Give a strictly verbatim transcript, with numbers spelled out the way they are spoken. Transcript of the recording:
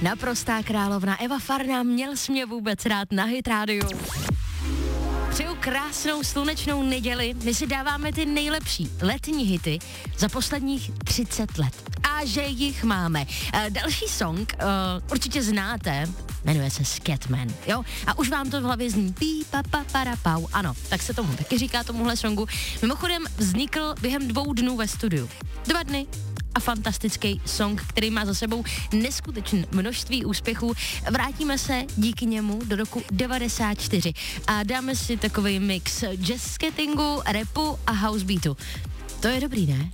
naprostá královna Eva Farná, Měl jsi mě vůbec rád na Hit rádiu. Přeju krásnou slunečnou neděli, my si dáváme ty nejlepší letní hity za posledních třicet let. A že jich máme. Uh, další song uh, určitě znáte, jmenuje se Scatman, jo? A už vám to v hlavě zní pí, pa, pa, para, pau. Ano, tak se tomu taky říká tomuhle songu. Mimochodem vznikl během dvou dnů ve studiu. Dva dny a fantastický song, který má za sebou neskutečné množství úspěchů. Vrátíme se díky němu do roku devadesát čtyři a dáme si takový mix jazz skatingu, rapu a housebeatu. To je dobrý, ne?